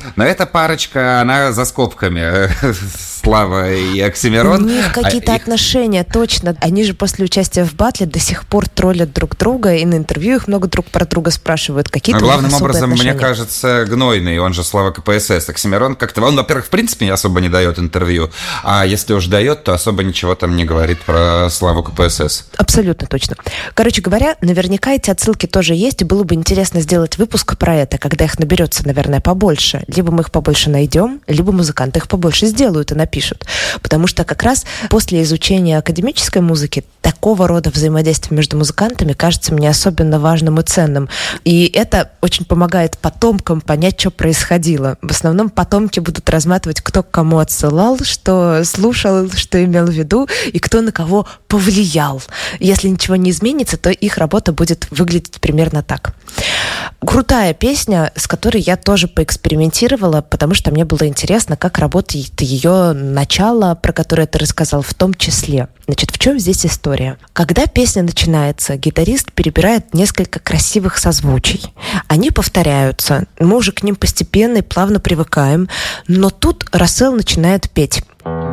Но эта парочка, она за скобками. Слава и Оксимирон. У них какие-то отношения, точно. Они же после участия в батле до сих пор троллят друг друга, и на интервью их много друг про друга спрашивают. Какие-то главным образом, отношения. мне кажется, гнойный, он же Слава КПСС. Оксимирон как-то... Он, во-первых, в принципе, не особо не дает интервью, а если уж дает, то особо ничего там не говорит про Славу КПСС. Абсолютно точно. Короче говоря, наверняка эти отсылки тоже есть, и было бы интересно сделать выпуск про это, когда их наберется, наверное, побольше. Либо мы их побольше найдем, либо музыканты их побольше сделают и напишут. Потому что как раз после изучения академической музыки такого рода взаимодействие между музыкантами кажется мне особенно важным и ценным. И это очень помогает потомкам понять, что происходило. В основном потомки будут разматывать, кто к кому отсылал, что слушал, что имел в виду, и кто на кого повлиял. Если ничего не изменится, то их работа будет выглядеть примерно так. Крутая песня, с которой я тоже поэкспериментировала, потому что мне было интересно, как работает ее начало, про которое ты рассказал, в том числе. Значит, в чем здесь история? Когда песня начинается, гитарист перебирает несколько красивых созвучий. Они повторяются, мы уже к ним постепенно и плавно привыкаем, но тут Рассел начинает петь.